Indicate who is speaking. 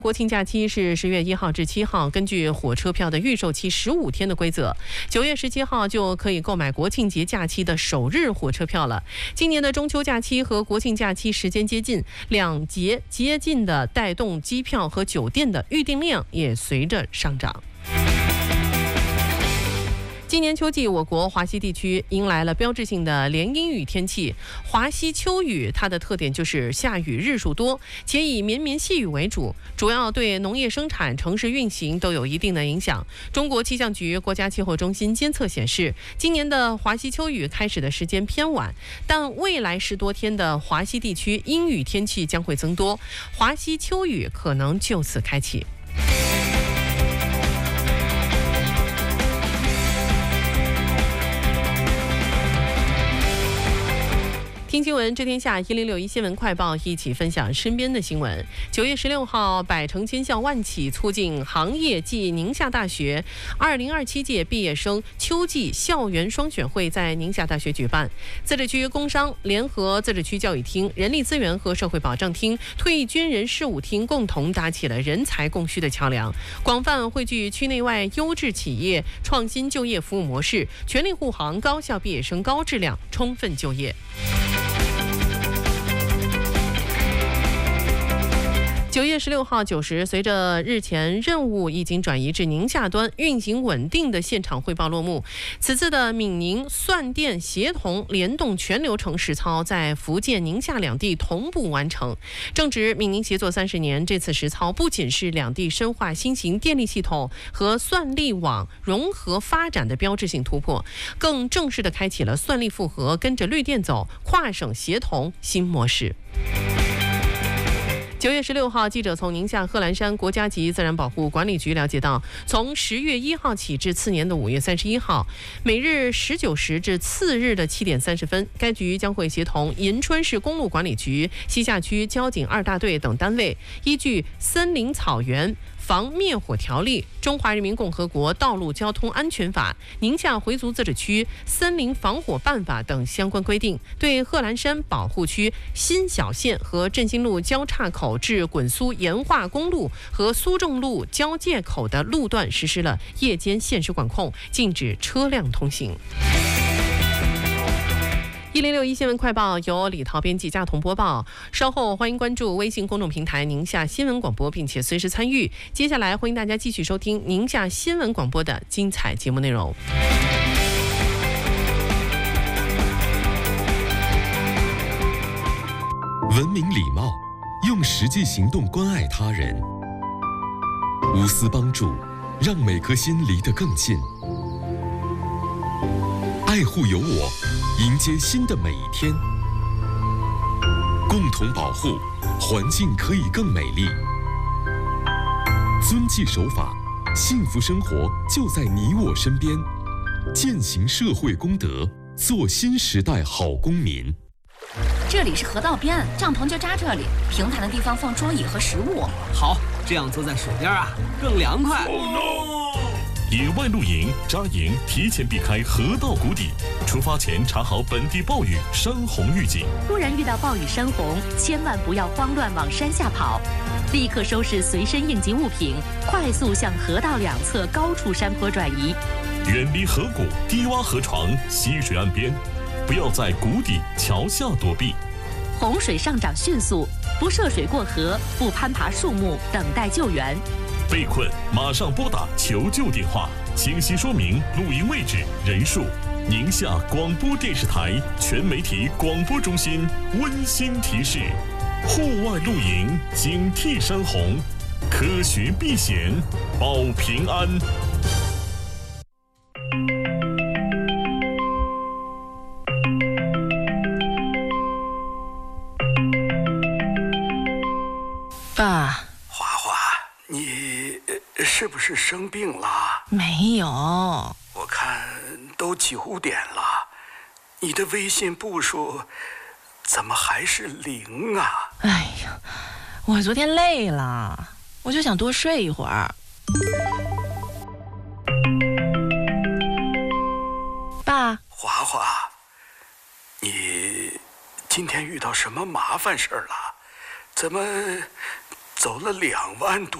Speaker 1: 国庆假期是10月1号至7号，根据火车票的预售期15天的规则，9月17号就可以购买国庆节假期的首日火车票了。今年的中秋假期和国庆假期时间接近，两节接近的带动机票和酒店的预订量也随着上涨。今年秋季，我国华西地区迎来了标志性的连阴雨天气。华西秋雨，它的特点就是下雨日数多，且以绵绵细雨为主，主要对农业生产、城市运行都有一定的影响。中国气象局国家气候中心监测显示，今年的华西秋雨开始的时间偏晚，但未来10多天的华西地区阴雨天气将会增多，华西秋雨可能就此开启。听新闻知天下1061新闻快报，一起分享身边的新闻。9月16号，百城千校万企促进行业暨宁夏大学2027届毕业生秋季校园双选会在宁夏大学举办。自治区工商联合自治区教育厅、人力资源和社会保障厅、退役军人事务厅共同搭起了人才供需的桥梁，广泛汇聚区内外优质企业创新就业服务模式，全力护航高校毕业生高质量充分就业。9月16号9时，随着日前任务已经转移至宁夏端，运行稳定的现场汇报落幕。此次的闽宁算电协同联动全流程实操在福建、宁夏两地同步完成。正值闽宁协作30年，这次实操不仅是两地深化新型电力系统和算力网融合发展的标志性突破，更正式地开启了算力复合、跟着绿电走、跨省协同新模式。9月16号，记者从宁夏贺兰山国家级自然保护管理局了解到，从10月1号起至次年的5月31号，每日19时至次日的7点30分，该局将会协同银川市公路管理局、西夏区交警2大队等单位，依据森林草原防灭火条例、中华人民共和国道路交通安全法、宁夏回族自治区森林防火办法等相关规定，对贺兰山保护区新小县和振兴路交叉口至滚苏盐化公路和苏正路交界口的路段实施了夜间限时管控，禁止车辆通行。1061新闻快报由李涛编辑加同播报，稍后欢迎关注微信公众平台宁夏新闻广播，并且随时参与。接下来欢迎大家继续收听宁夏新闻广播的精彩节目内容。
Speaker 2: 文明礼貌，用实际行动关爱他人，无私帮助，让每颗心离得更近。爱护有我，迎接新的每一天。共同保护，环境可以更美丽。遵纪守法，幸福生活就在你我身边。践行社会公德，做新时代好公民。
Speaker 3: 这里是河道边，帐篷就扎这里，平坦的地方放桌椅和食物。
Speaker 4: 好，这样坐在水边啊，更凉快。
Speaker 5: 野外露营扎营，提前避开河道谷底，出发前查好本地暴雨、山洪预警。
Speaker 6: 突然遇到暴雨山洪，千万不要慌乱往山下跑，立刻收拾随身应急物品，快速向河道两侧高处山坡转移。
Speaker 5: 远离河谷、低洼河床、溪水岸边，不要在谷底、桥下躲避。
Speaker 6: 洪水上涨迅速，不涉水过河，不攀爬树木，等待救援。
Speaker 5: 被困马上拨打求救电话，清晰说明露营位置、人数。宁夏广播电视台全媒体广播中心温馨提示：户外露营，警惕山洪，科学避险，保平安。
Speaker 7: 爸，
Speaker 8: 华华，你是不是生病了？
Speaker 7: 没有，
Speaker 8: 我看都9点了，你的微信步数怎么还是0啊？
Speaker 7: 哎呀，我昨天累了，我就想多睡一会儿。爸，
Speaker 8: 华华，你今天遇到什么麻烦事儿了？怎么走了2万多